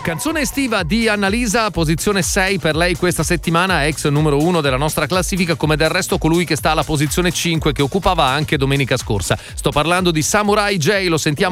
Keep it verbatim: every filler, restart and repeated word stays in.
Canzone estiva di Annalisa, posizione sei per lei questa settimana, ex numero uno della nostra classifica, come del resto colui che sta alla posizione cinque che occupava anche domenica scorsa. Sto parlando di Samurai J, lo sentiamo